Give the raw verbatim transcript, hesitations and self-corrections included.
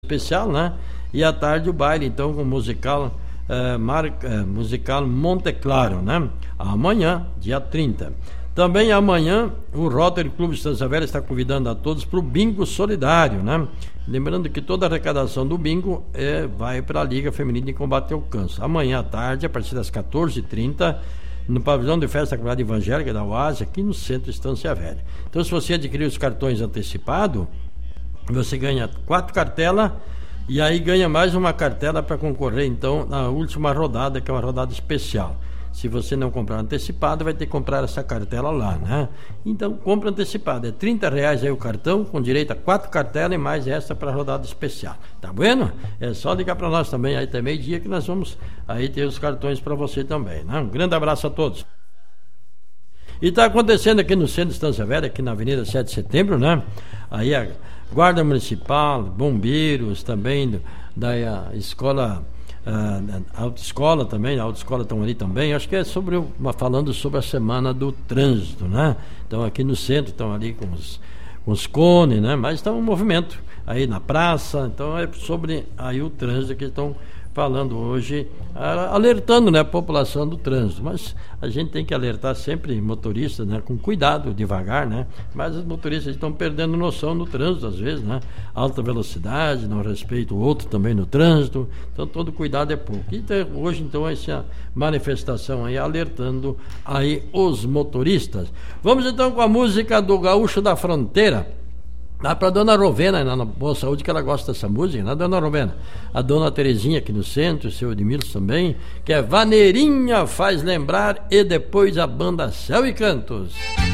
especial, né? E à tarde o baile, então, com o musical, uh, Mar, uh, musical Monte Claro, né? Amanhã, dia trinta. Também amanhã, o Rotary Clube de Estância Velha está convidando a todos para o Bingo Solidário, né? Lembrando que toda a arrecadação do bingo é, vai para a Liga Feminina de Combate ao Câncer. Amanhã à tarde, a partir das quatorze e trinta, no pavilhão de festa da Comunidade Evangélica da Oásis, aqui no centro de Estância Velha. Então, se você adquirir os cartões antecipados, você ganha quatro cartelas e aí ganha mais uma cartela para concorrer, então, na última rodada, que é uma rodada especial. Se você não comprar antecipado, vai ter que comprar essa cartela lá, né? Então, compra antecipado. É trinta reais aí o cartão, com direito a quatro cartelas e mais essa para a rodada especial. Tá bueno? É só ligar para nós também aí até meio-dia que nós vamos aí ter os cartões para você também, né? Um grande abraço a todos. E está acontecendo aqui no centro de Estância Velha, aqui na Avenida sete de Setembro, né? Aí a Guarda Municipal, bombeiros também, daí a escola... Uh, a autoescola também, a autoescola estão ali também, acho que é sobre uma, falando sobre a semana do trânsito, né? Então aqui no centro estão ali com os, com os cones, né? Mas está um movimento aí na praça, então é sobre aí o trânsito que estão falando hoje, alertando, né, a população do trânsito, mas a gente tem que alertar sempre motoristas, né, com cuidado, devagar, né, mas os motoristas estão perdendo noção no trânsito às vezes, né, alta velocidade, não respeita o outro também no trânsito, então todo cuidado é pouco. E tem, hoje então essa manifestação aí alertando aí os motoristas. Vamos então com a música do Gaúcho da Fronteira. Dá para a dona Rovena, na Boa Saúde, que ela gosta dessa música, né, dona Rovena? A dona Terezinha aqui no centro, o seu Edmilson também, que é Vaneirinha Faz Lembrar, e depois a banda Céu e Cantos.